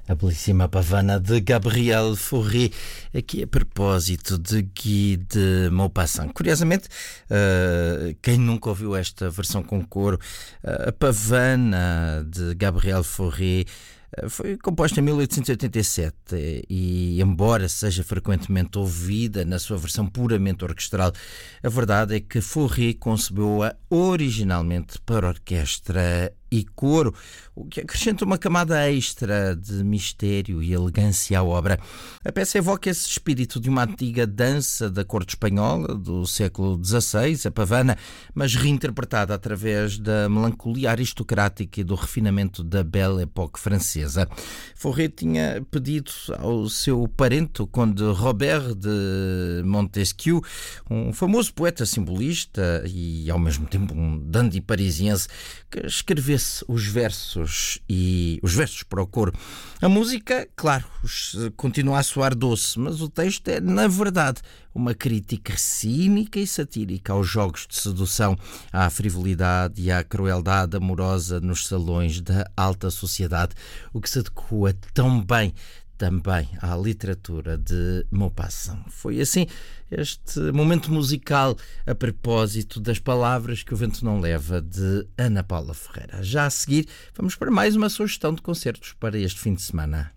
A belíssima pavana de Gabriel Fauré, aqui a propósito de Guy de Maupassant. Curiosamente, quem nunca ouviu esta versão com coro, a pavana de Gabriel Fauré foi composta em 1887 e, embora seja frequentemente ouvida na sua versão puramente orquestral, a verdade é que Fauré concebeu-a originalmente para orquestra e coro, o que acrescenta uma camada extra de mistério e elegância à obra. A peça evoca esse espírito de uma antiga dança da corte espanhola do século XVI, a pavana, mas reinterpretada através da melancolia aristocrática e do refinamento da Belle Époque francesa. Fauré tinha pedido ao seu parente, o conde Robert de Montesquieu, um famoso poeta simbolista e ao mesmo tempo um dandy parisiense, que escrevesse os versos para o coro. A música, claro, continua a soar doce, mas o texto é, na verdade, uma crítica cínica e satírica aos jogos de sedução, à frivolidade e à crueldade amorosa nos salões da alta sociedade, o que se adequa tão bem também à literatura de Maupassant. Foi assim este momento musical a propósito das palavras que o vento não leva, de Ana Paula Ferreira. Já a seguir, vamos para mais uma sugestão de concertos para este fim de semana.